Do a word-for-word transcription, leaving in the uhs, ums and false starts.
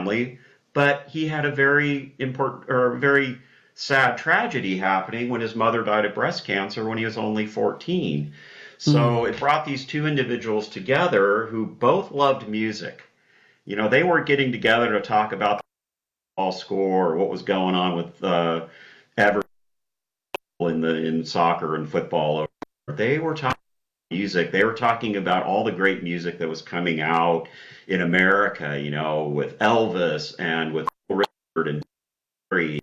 family, but he had a very important or very sad tragedy happening when his mother died of breast cancer when he was only fourteen. So Mm. it brought these two individuals together who both loved music. You know, they weren't getting together to talk about the ball score or what was going on with uh, Everton in the in soccer and football. They were talking music. They were talking about all the great music that was coming out in America. You know, with Elvis and with Richard and Terry